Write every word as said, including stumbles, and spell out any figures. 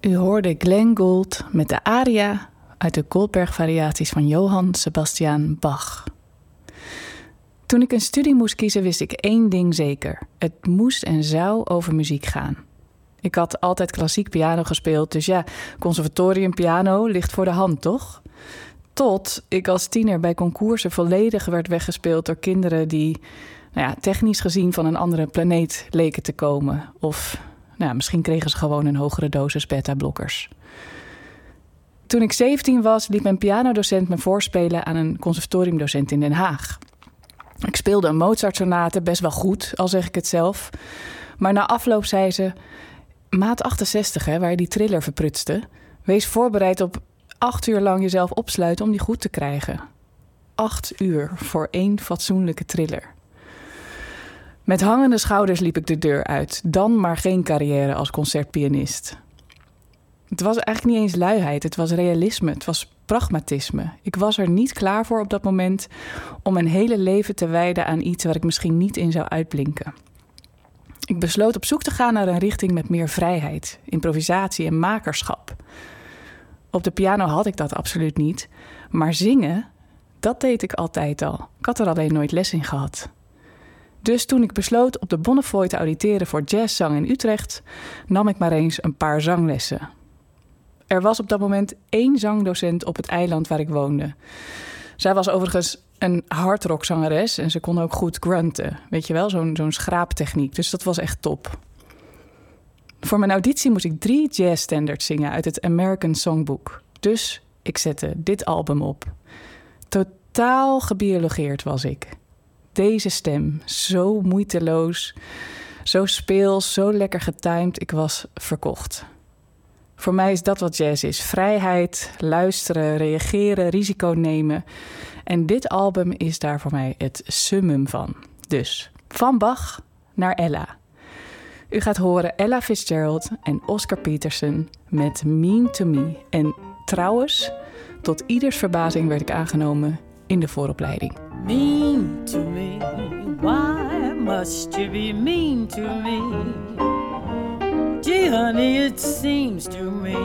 U hoorde Glenn Gould met de aria uit de Goldberg-variaties van Johann Sebastian Bach. Toen ik een studie moest kiezen, wist ik één ding zeker. Het moest en zou over muziek gaan. Ik had altijd klassiek piano gespeeld, dus ja, conservatorium piano ligt voor de hand, toch? Tot ik als tiener bij concoursen volledig werd weggespeeld door kinderen die, nou ja, technisch gezien van een andere planeet leken te komen. Of nou, misschien kregen ze gewoon een hogere dosis beta-blokkers. Toen ik zeventien was, liet mijn pianodocent me voorspelen aan een conservatoriumdocent in Den Haag. Ik speelde een Mozart-sonate, best wel goed, al zeg ik het zelf. Maar na afloop zei ze, maat achtenzestig, hè, waar je die triller verprutste, wees voorbereid op acht uur lang jezelf opsluiten om die goed te krijgen. Acht uur voor één fatsoenlijke triller. Met hangende schouders liep ik de deur uit. Dan maar geen carrière als concertpianist. Het was eigenlijk niet eens luiheid. Het was realisme. Het was pragmatisme. Ik was er niet klaar voor op dat moment om mijn hele leven te wijden aan iets waar ik misschien niet in zou uitblinken. Ik besloot op zoek te gaan naar een richting met meer vrijheid, improvisatie en makerschap. Op de piano had ik dat absoluut niet. Maar zingen, dat deed ik altijd al. Ik had er alleen nooit les in gehad. Dus toen ik besloot op de Bonnefoy te auditeren voor jazzzang in Utrecht, nam ik maar eens een paar zanglessen. Er was op dat moment één zangdocent op het eiland waar ik woonde. Zij was overigens een hardrockzangeres en ze kon ook goed grunten. Weet je wel, zo'n, zo'n schraaptechniek. Dus dat was echt top. Voor mijn auditie moest ik drie jazzstandards zingen uit het American Songbook. Dus ik zette dit album op. Totaal gebiologeerd was ik. Deze stem, zo moeiteloos, zo speels, zo lekker getimed. Ik was verkocht. Voor mij is dat wat jazz is. Vrijheid, luisteren, reageren, risico nemen. En dit album is daar voor mij het summum van. Dus van Bach naar Ella. U gaat horen Ella Fitzgerald en Oscar Peterson met Mean to Me. En trouwens, tot ieders verbazing werd ik aangenomen in de vooropleiding. Mean to me, why must you be mean to me? Gee, honey, it seems to me